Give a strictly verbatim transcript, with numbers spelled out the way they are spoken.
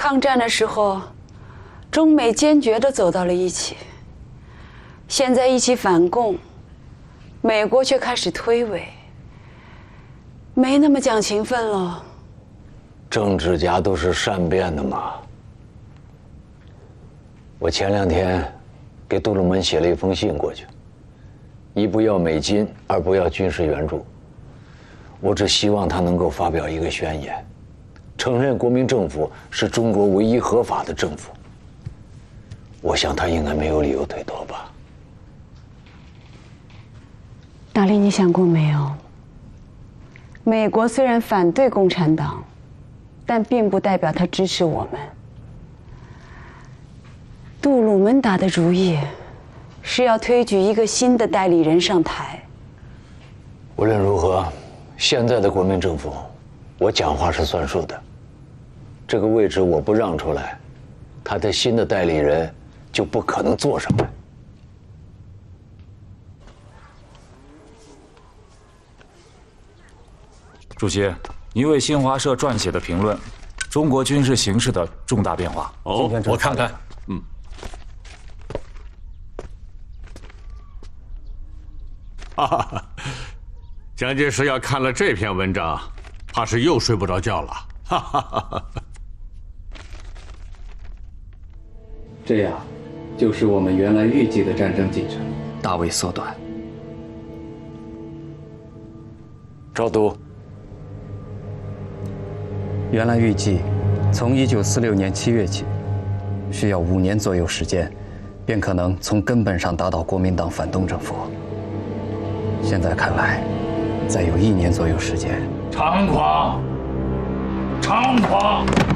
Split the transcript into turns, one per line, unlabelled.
抗战的时候，中美坚决地走到了一起。现在一起反共，美国却开始推诿，没那么讲情分了。
政治家都是善变的嘛。我前两天给杜鲁门写了一封信过去，一不要美金，二不要军事援助。我只希望他能够发表一个宣言，承认国民政府是中国唯一合法的政府。我想他应该没有理由推脱吧。
大力，你想过没有？美国虽然反对共产党，但并不代表他支持我们。杜鲁门打的主意是要推举一个新的代理人上台。
无论如何，现在的国民政府，我讲话是算数的。这个位置我不让出来，他的新的代理人就不可能坐上来。
主席，您为新华社撰写的评论《中国军事形势的重大变化》。
哦，我看看。嗯。哈哈哈，蒋介石要看了这篇文章，怕是又睡不着觉了。哈哈哈哈。
这样，就是我们原来预计的战争进程大为缩短。
赵督。
原来预计，从一九四六年七月起，需要五年左右时间，便可能从根本上打倒国民党反动政府。现在看来，再有一年左右时间。
猖狂！猖狂！